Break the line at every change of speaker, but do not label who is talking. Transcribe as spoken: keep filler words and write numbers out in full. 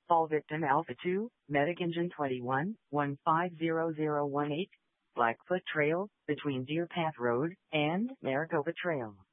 Fall victim Alpha two, Medic Engine twenty-one, one five zero zero one eight, Blackfoot Trail, between Deer Path Road and Maricopa Trail.